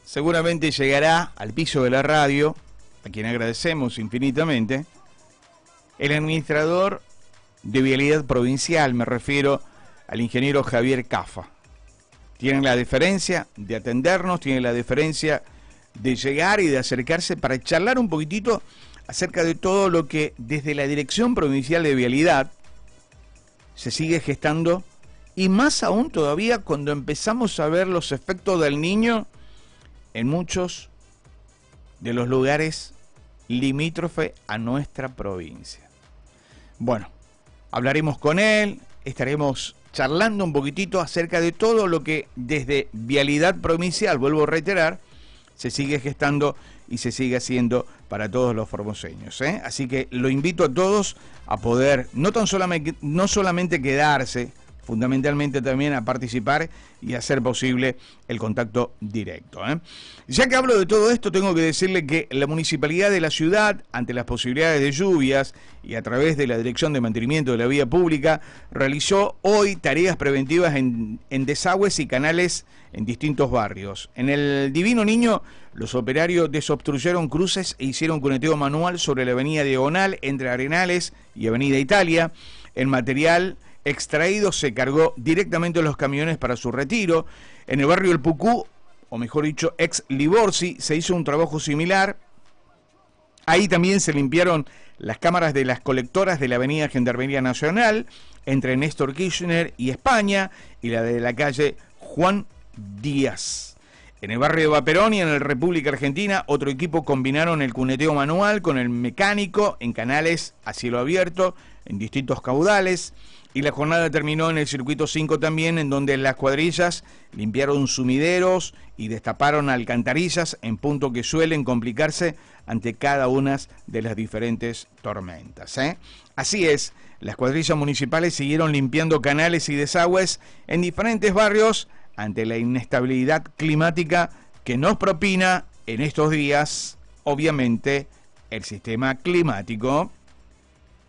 seguramente llegará al piso de la radio, a quien agradecemos infinitamente, el administrador de Vialidad Provincial, me refiero al ingeniero Javier Cafa. Tienen la deferencia de atendernos, tienen la deferencia de llegar y de acercarse para charlar un poquitito acerca de todo lo que desde la Dirección Provincial de Vialidad se sigue gestando, y más aún todavía cuando empezamos a ver los efectos del Niño en muchos de los lugares limítrofe a nuestra provincia. Bueno, hablaremos con él, estaremos charlando un poquitito acerca de todo lo que desde Vialidad Provincial, vuelvo a reiterar, se sigue gestando y se sigue haciendo para todos los formoseños, ¿eh? Así que lo invito a todos a poder no solamente quedarse, fundamentalmente también a participar y hacer posible el contacto directo, ¿eh? Ya que hablo de todo esto, tengo que decirle que la Municipalidad de la ciudad, ante las posibilidades de lluvias y a través de la Dirección de Mantenimiento de la Vía Pública, realizó hoy tareas preventivas en desagües y canales en distintos barrios. En el Divino Niño, los operarios desobstruyeron cruces e hicieron cuneteo manual sobre la avenida Diagonal entre Arenales y avenida Italia. El material extraído se cargó directamente a los camiones para su retiro. En el barrio El Pucú, o mejor dicho, ex Liborsi, se hizo un trabajo similar. Ahí también se limpiaron las cámaras de las colectoras de la avenida Gendarmería Nacional, entre Néstor Kirchner y España, y la de la calle Juan Díaz. En el barrio de Vaperón y en la República Argentina, otro equipo combinaron el cuneteo manual con el mecánico en canales a cielo abierto, en distintos caudales. Y la jornada terminó en el circuito 5 también, en donde las cuadrillas limpiaron sumideros y destaparon alcantarillas en punto que suelen complicarse ante cada una de las diferentes tormentas, ¿eh? Así es, las cuadrillas municipales siguieron limpiando canales y desagües en diferentes barrios ante la inestabilidad climática que nos propina en estos días, obviamente, el sistema climático.